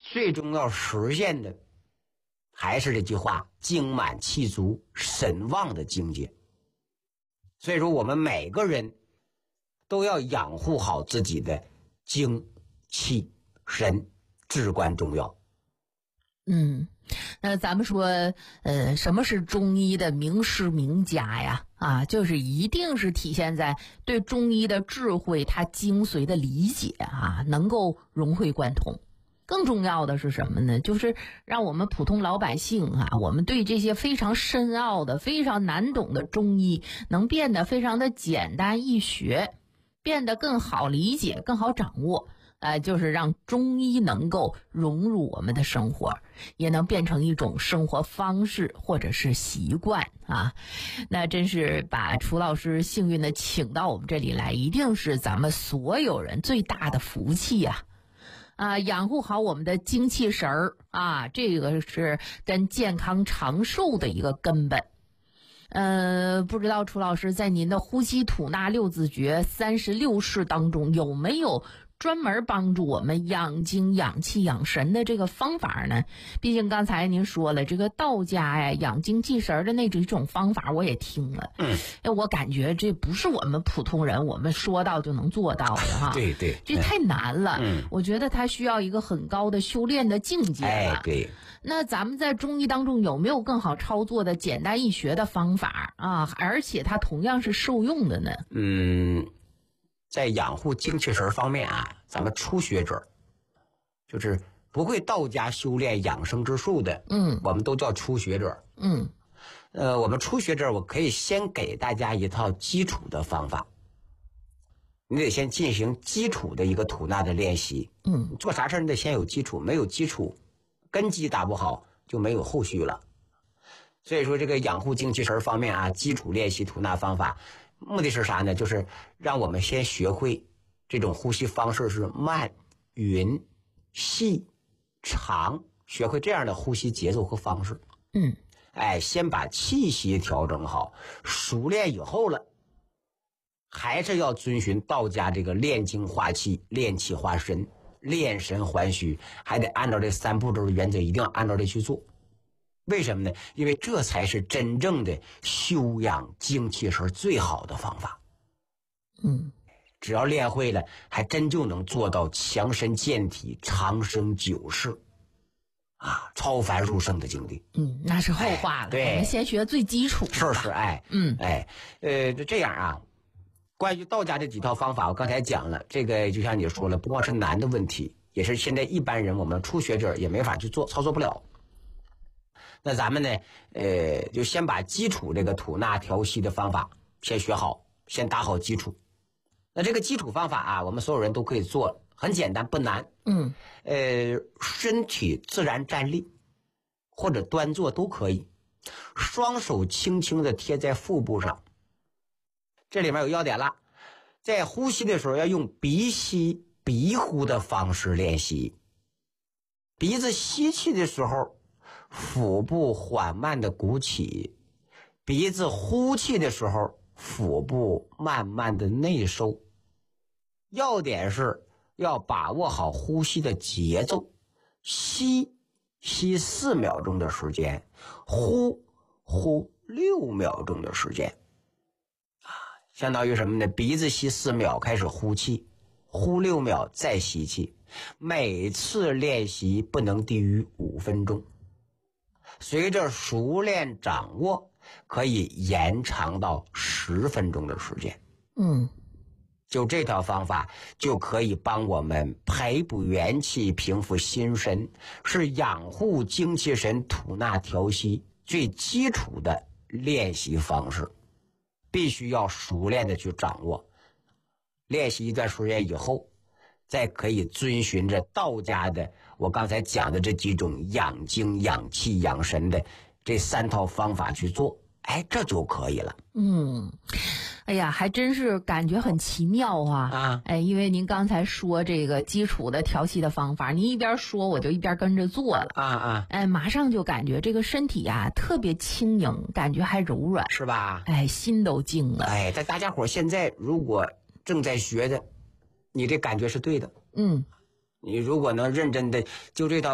最终要实现的还是这句话，精满气足神旺的境界。所以说我们每个人都要养护好自己的精气神，至关重要。 那咱们说什么是中医的名师名家呀？就是一定是体现在对中医的智慧，它精髓的理解能够融会贯通。更重要的是什么呢？就是让我们普通老百姓我们对这些非常深奥的非常难懂的中医能变得非常的简单易学，变得更好理解更好掌握，就是让中医能够融入我们的生活，也能变成一种生活方式或者是习惯那真是把楚老师幸运的请到我们这里来，一定是咱们所有人最大的福气养护好我们的精气神儿这个是跟健康长寿的一个根本。不知道楚老师在您的呼吸吐纳六字诀36式当中有没有专门帮助我们养精养气养神的这个方法呢？毕竟刚才您说了，这个道家养精气神的那种方法我也听了，我感觉这不是我们普通人我们说到就能做到的对， 这太难了。我觉得它需要一个很高的修炼的境界了。 对。 那咱们在中医当中有没有更好操作的简单易学的方法而且它同样是受用的呢？ 在养护精气神方面咱们初学者，就是不会道家修炼养生之术的，我们都叫初学者。我们初学者，我可以先给大家一套基础的方法。你得先进行基础的一个吐纳的练习。做啥事你得先有基础，没有基础，根基打不好就没有后续了。所以说这个养护精气神方面基础练习吐纳方法，目的是啥呢？就是让我们先学会这种呼吸方式是慢、匀、细、长，学会这样的呼吸节奏和方式。先把气息调整好，熟练以后了，还是要遵循道家这个炼精化气、炼气化神、炼神还虚，还得按照这3步骤的原则，一定要按照这去做。为什么呢？因为这才是真正的修养精气神最好的方法。只要练会了，还真就能做到强身健体、长生久世超凡入圣的境地。 那是后话了。 对， 我们先学最基础的。 是这样关于道家这几套方法，我刚才讲了，这个就像你说了，不光是难的问题，也是现在一般人我们初学者也没法去做，操作不了。那咱们呢，就先把基础这个吐纳调息的方法先学好，先打好基础。那这个基础方法我们所有人都可以做，很简单不难。身体自然站立或者端坐都可以，双手轻轻的贴在腹部上。这里面有要点了，在呼吸的时候要用鼻吸鼻呼的方式练习。鼻子吸气的时候，腹部缓慢的鼓起，鼻子呼气的时候，腹部慢慢的内收。要点是要把握好呼吸的节奏，吸4秒钟的时间，呼6秒钟的时间相当于什么呢？鼻子吸4秒开始呼气，呼6秒再吸气，每次练习不能低于5分钟。随着熟练掌握，可以延长到10分钟的时间。就这套方法就可以帮我们培补元气、平复心神，是养护精气神、吐纳调息最基础的练习方式，必须要熟练的去掌握。练习一段时间以后，再可以遵循着道家的我刚才讲的这几种养精养气养神的这3套方法去做，这就可以了。 哎呀，还真是感觉很奇妙因为您刚才说这个基础的调息的方法，您一边说我就一边跟着做了马上就感觉这个身体特别轻盈，感觉还柔软， 是吧？ 心都静了。 在大家伙现在如果正在学的，你这感觉是对的。 嗯， 你如果能认真的就这套